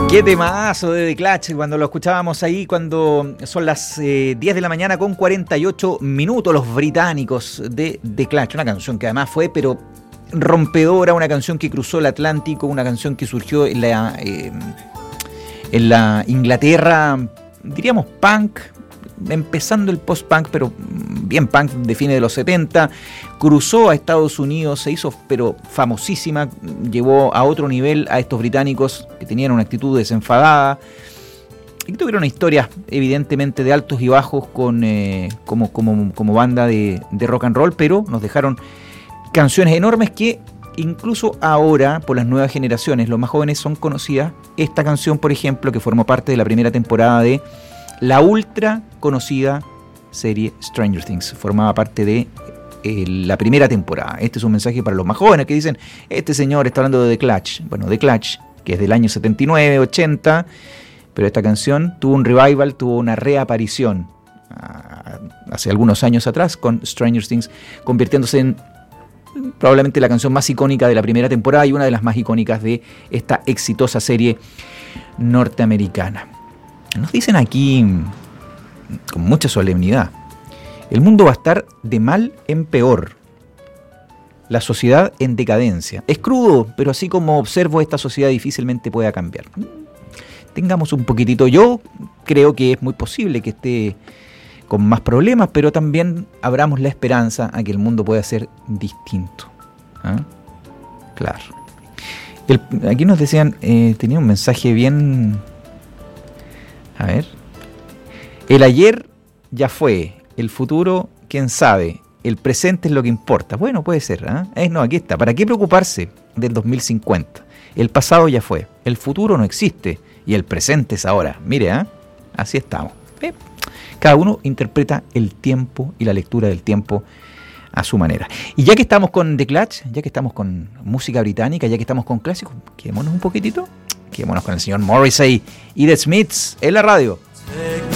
Qué temazo de The Clash, cuando lo escuchábamos ahí, cuando son las 10 de la mañana con 48 minutos, los británicos de The Clash. Una canción que además fue, pero rompedora, una canción que cruzó el Atlántico, una canción que surgió en la Inglaterra, diríamos punk, empezando el post-punk, pero bien punk de fines de los 70, cruzó a Estados Unidos, se hizo pero famosísima, llevó a otro nivel a estos británicos que tenían una actitud desenfadada y que tuvieron historias evidentemente de altos y bajos como banda de rock and roll, pero nos dejaron canciones enormes que incluso ahora, por las nuevas generaciones, los más jóvenes son conocidas. Esta canción, por ejemplo, que formó parte de la primera temporada de la ultra conocida serie Stranger Things, formaba parte de la primera temporada. Este es un mensaje para los más jóvenes que dicen, este señor está hablando de The Clash. Bueno, The Clash, que es del año 79, 80, pero esta canción tuvo un revival, tuvo una reaparición hace algunos años atrás con Stranger Things, convirtiéndose en probablemente la canción más icónica de la primera temporada y una de las más icónicas de esta exitosa serie norteamericana. Nos dicen aquí con mucha solemnidad: el mundo va a estar de mal en peor, la sociedad en decadencia. Es crudo, pero así como observo, esta sociedad difícilmente pueda cambiar. Tengamos un poquitito, yo creo que es muy posible que esté con más problemas, pero también abramos la esperanza a que el mundo pueda ser distinto. ¿Ah? Claro. Aquí nos decían, tenía un mensaje bien... A ver. El ayer ya fue, el futuro, quién sabe, el presente es lo que importa. Bueno, puede ser, ¿eh? No, aquí está. ¿Para qué preocuparse del 2050? El pasado ya fue, el futuro no existe y el presente es ahora. Mire, así estamos. Cada uno interpreta el tiempo y la lectura del tiempo a su manera. Y ya que estamos con The Clash, ya que estamos con música británica, ya que estamos con clásicos, quedémonos un poquitito. Quedémonos con el señor Morrissey y The Smiths en la radio.